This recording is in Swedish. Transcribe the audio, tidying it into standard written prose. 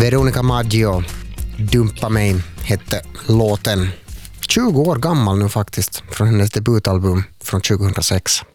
Veronica Maggio, Dumpa mig, hette låten. 20 år gammal nu faktiskt, från hennes debutalbum från 2006.